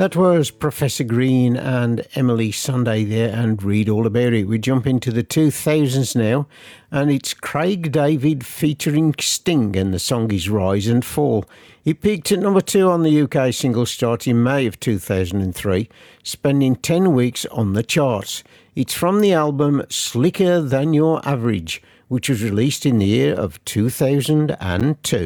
That was Professor Green and Emily Sunday there, and read all about it. We jump into the 2000s now, and it's Craig David featuring Sting, and the song is Rise and Fall. It peaked at number 2 on the UK singles chart in May of 2003, spending 10 weeks on the charts. It's from the album Slicker Than Your Average, which was released in the year of 2002.